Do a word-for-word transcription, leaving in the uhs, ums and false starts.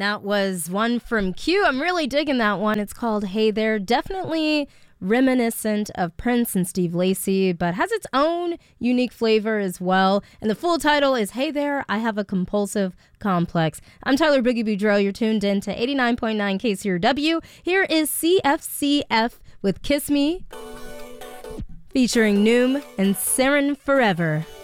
that was one from Q. I'm really digging that one. It's called Hey There. Definitely reminiscent of Prince and Steve Lacy, but has its own unique flavor as well. And the full title is Hey There, I Have a Compulsive Complex. I'm Tyler Boogie Boudreaux. You're tuned in to eighty-nine point nine K C R W. Here is C F C F with Kiss Me, featuring Noom and Saren Forever.